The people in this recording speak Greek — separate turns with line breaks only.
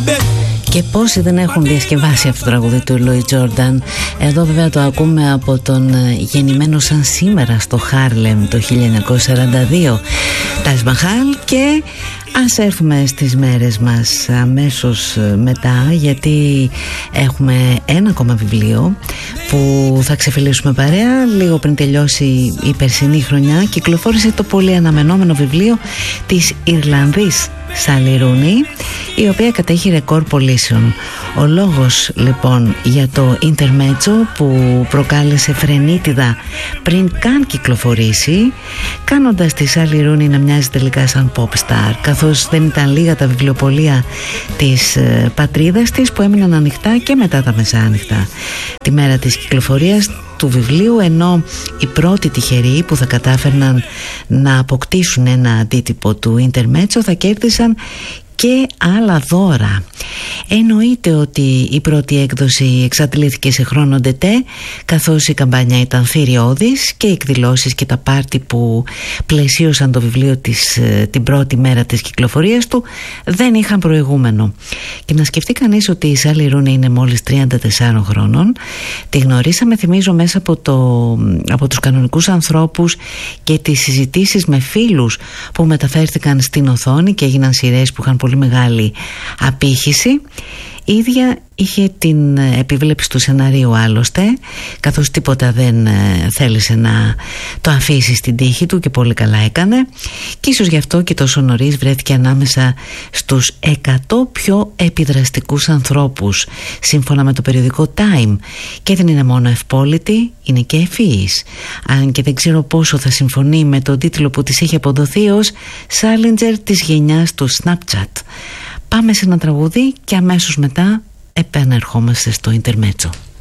Και πόσοι δεν έχουν διασκευάσει αυτό το τραγούδι του Λόι Τζόρνταν. Εδώ βέβαια το ακούμε από τον γεννημένο σαν σήμερα στο Χάρλεμ το 1942 Ταζ Μαχάλ. Και ας έρθουμε στις μέρες μας αμέσως μετά, γιατί έχουμε ένα ακόμα βιβλίο που θα ξεφυλίσουμε παρέα. Λίγο πριν τελειώσει η περσινή χρονιά κυκλοφόρησε το πολύ αναμενόμενο βιβλίο της Ιρλανδής Σάλι Ρούνι, η οποία κατέχει ρεκόρ πωλήσεων. Ο λόγος λοιπόν για το Ιντερμέτσο που προκάλεσε φρενίτιδα πριν καν κυκλοφορήσει, κάνοντας τη Σάλι Ρούνι να μοιάζει τελικά σαν pop star, καθώς δεν ήταν λίγα τα βιβλιοπωλεία της πατρίδας της που έμειναν ανοιχτά και μετά τα μεσάνυχτα τη μέρα της κυκλοφορίας του βιβλίου, ενώ οι πρώτοι τυχεροί που θα κατάφερναν να αποκτήσουν ένα αντίτυπο του Ιντερμέτσο θα κέρδισαν και άλλα δώρα. Εννοείται ότι η πρώτη έκδοση εξαντλήθηκε σε χρόνο ντετέ, καθώς η καμπάνια ήταν θηριώδης και οι εκδηλώσεις και τα πάρτι που πλαισίωσαν το βιβλίο την πρώτη μέρα της κυκλοφορίας του δεν είχαν προηγούμενο. Και να σκεφτεί κανείς ότι η Σάλι Ρούνι είναι μόλις 34 χρόνων. Τη γνωρίσαμε, θυμίζω, μέσα από τους κανονικούς ανθρώπους και τις συζητήσεις με φίλους που μεταφέρθηκαν στην οθόνη και έγιναν σειρές που είχαν πολύ μεγάλη απήχηση. Η ίδια είχε την επιβλέψη του σεναρίου άλλωστε, καθώς τίποτα δεν θέλησε να το αφήσει στην τύχη του και πολύ καλά έκανε, και ίσως γι' αυτό και τόσο νωρίς βρέθηκε ανάμεσα στους 100 πιο επιδραστικούς ανθρώπους σύμφωνα με το περιοδικό Time. Και δεν είναι μόνο ευπόλυτη, είναι και ευφυής, αν και δεν ξέρω πόσο θα συμφωνεί με τον τίτλο που της έχει αποδοθεί ως Σάλιντζερ της γενιάς του Snapchat. Πάμε σε ένα τραγούδι και αμέσως μετά επανερχόμαστε στο Ιντερμέτσο.